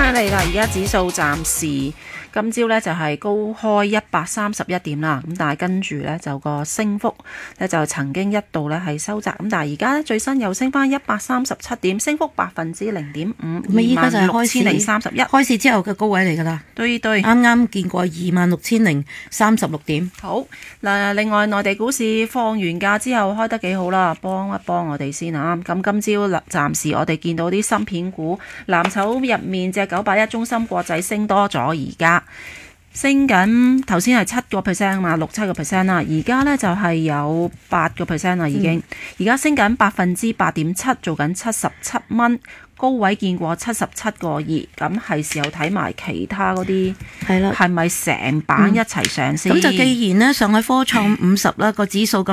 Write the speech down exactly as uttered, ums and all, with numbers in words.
嚟啦！而家指數暫時今朝咧就係高開一百三十一點啦，咁但係跟住咧就個升幅咧就曾經一度咧係收窄，咁但係而家咧最新又升翻一百三十七點，升幅百分之零點五， 二萬六千零三十一，開市之後嘅高位嚟㗎啦。 對對， 啱啱見過二萬六千零三十六點。 好嗱，另外內地股市放完假之後開得幾好啦，幫一幫我哋先啊！咁今朝暫時我哋見到啲芯片股藍籌入面隻九八一中芯國際升多咗，而家升緊，頭先係七個 percent 嘛，六七個 percent 啦，而家呢就係有八個 percent 啦，已經，而家升緊百分之八點七，做緊七十七蚊。高位見過七十七個二，咁係時候睇埋其他嗰啲，係啦，係咪成板一齊上先？ 咁、嗯、就既然呢，上海科創五十啦個指數咁